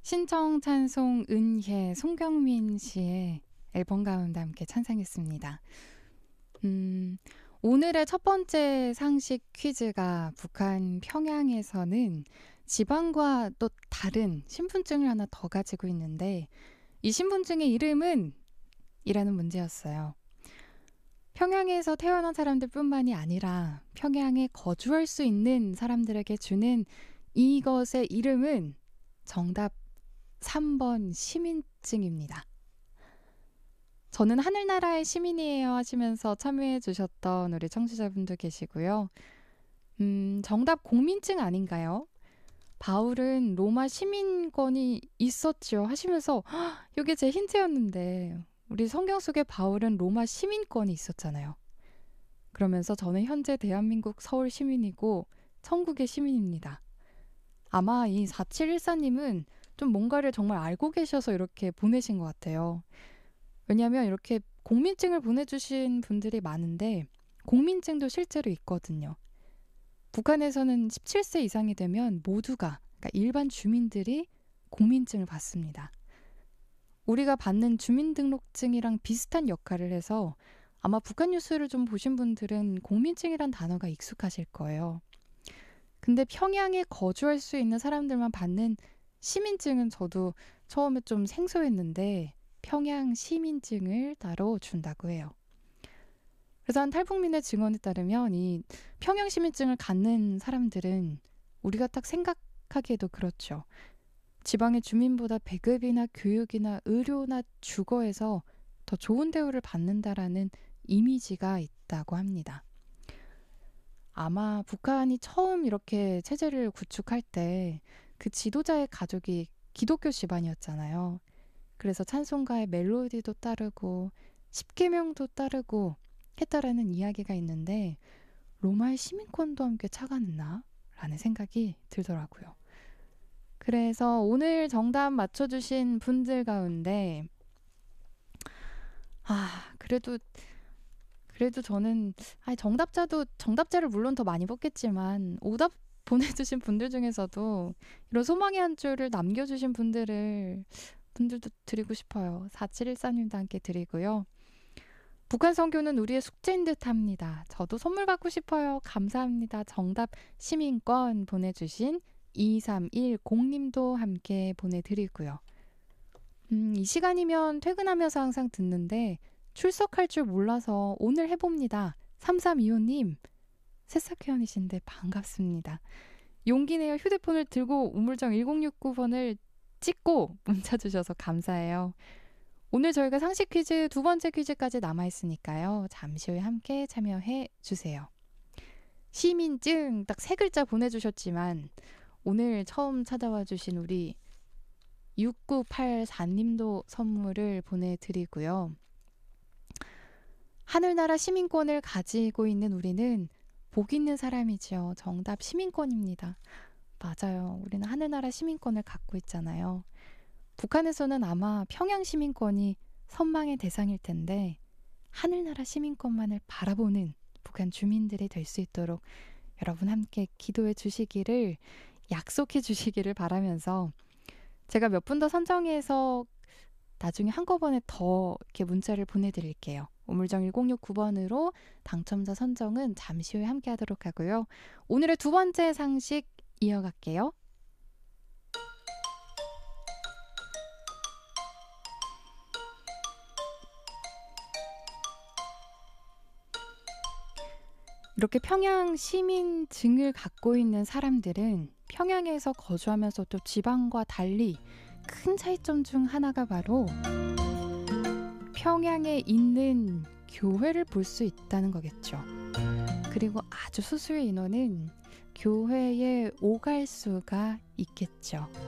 신청 찬송 은혜 송경민 씨의 앨범 가운데 함께 찬양했습니다. 오늘의 첫 번째 상식 퀴즈가 북한 평양에서는 지방과 또 다른 신분증을 하나 더 가지고 있는데 이 신분증의 이름은? 이라는 문제였어요. 평양에서 태어난 사람들뿐만이 아니라 평양에 거주할 수 있는 사람들에게 주는 이것의 이름은 정답 3번 시민증입니다. 저는 하늘나라의 시민이에요 하시면서 참여해 주셨던 우리 청취자분도 계시고요. 정답 공민증 아닌가요? 바울은 로마 시민권이 있었죠 하시면서 이게 제 힌트였는데 우리 성경 속에 바울은 로마 시민권이 있었잖아요. 그러면서 저는 현재 대한민국 서울 시민이고 천국의 시민입니다. 아마 이 4714님은 좀 뭔가를 정말 알고 계셔서 이렇게 보내신 것 같아요. 왜냐하면 이렇게 공민증을 보내주신 분들이 많은데 공민증도 실제로 있거든요. 북한에서는 17세 이상이 되면 모두가, 그러니까 일반 주민들이 공민증을 받습니다. 우리가 받는 주민등록증이랑 비슷한 역할을 해서 아마 북한 뉴스를 좀 보신 분들은 공민증이란 단어가 익숙하실 거예요. 근데 평양에 거주할 수 있는 사람들만 받는 시민증은 저도 처음에 좀 생소했는데 평양 시민증을 따로 준다고 해요. 그래서 한 탈북민의 증언에 따르면 이 평양 시민증을 갖는 사람들은 우리가 딱 생각하기에도 그렇죠. 지방의 주민보다 배급이나 교육이나 의료나 주거에서 더 좋은 대우를 받는다라는 이미지가 있다고 합니다. 아마 북한이 처음 이렇게 체제를 구축할 때 그 지도자의 가족이 기독교 집안이었잖아요. 그래서 찬송가의 멜로디도 따르고 십계명도 따르고 했다라는 이야기가 있는데 로마의 시민권도 함께 차가했나? 라는 생각이 들더라고요. 그래서 오늘 정답 맞춰주신 분들 가운데 그래도 저는 정답자를 물론 더 많이 뽑겠지만 오답 보내주신 분들 중에서도 이런 소망의 한 줄을 남겨주신 분들도 드리고 싶어요. 4714님도 함께 드리고요. 북한 선교는 우리의 숙제인 듯합니다. 저도 선물 받고 싶어요. 감사합니다. 정답 시민권 보내주신 2310님도 함께 보내드리고요. 이 시간이면 퇴근하면서 항상 듣는데 출석할 줄 몰라서 오늘 해봅니다. 3325님 새싹회원이신데 반갑습니다. 용기 내어 휴대폰을 들고 우물정 1069번을 찍고 문자 주셔서 감사해요. 오늘 저희가 상식 퀴즈 두 번째 퀴즈까지 남아있으니까요. 잠시 후에 함께 참여해 주세요. 시민증 딱 세 글자 보내주셨지만 오늘 처음 찾아와 주신 우리 6984님도 선물을 보내드리고요. 하늘나라 시민권을 가지고 있는 우리는 복 있는 사람이지요. 정답 시민권입니다. 맞아요. 우리는 하늘나라 시민권을 갖고 있잖아요. 북한에서는 아마 평양 시민권이 선망의 대상일 텐데 하늘나라 시민권만을 바라보는 북한 주민들이 될 수 있도록 여러분 함께 기도해 주시기를 약속해 주시기를 바라면서 제가 몇 분 더 선정해서 나중에 한꺼번에 더 이렇게 문자를 보내드릴게요. 우물정 1069번으로 당첨자 선정은 잠시 후에 함께 하도록 하고요. 오늘의 두 번째 상식 이어갈게요. 이렇게 평양 시민증을 갖고 있는 사람들은 평양에서 거주하면서 또 지방과 달리 큰 차이점 중 하나가 바로 평양에 있는 교회를 볼 수 있다는 거겠죠. 그리고 아주 소수의 인원은 교회에 오갈 수가 있겠죠.